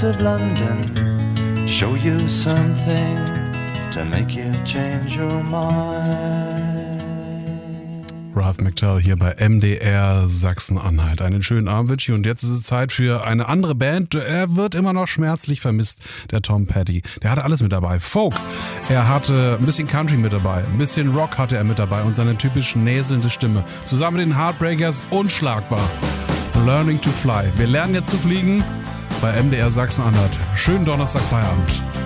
of London, show you something to make you change your mind. Ralph McTell hier bei MDR Sachsen-Anhalt. Einen schönen Abend wünsche ich und jetzt ist es Zeit für eine andere Band. Er wird immer noch schmerzlich vermisst, der Tom Petty. Der hatte alles mit dabei. Folk, er hatte ein bisschen Country mit dabei, ein bisschen Rock hatte er mit dabei und seine typisch näselnde Stimme. Zusammen mit den Heartbreakers unschlagbar. Learning to Fly. Wir lernen jetzt zu fliegen bei MDR Sachsen-Anhalt. Schönen Donnerstag, Feierabend.